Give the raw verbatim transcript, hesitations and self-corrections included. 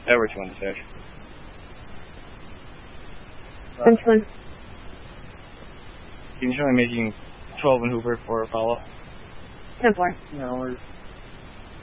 Edward two on dispatch. ten one. Can you show me making twelve and Hoover for a follow-up? ten four. No, we're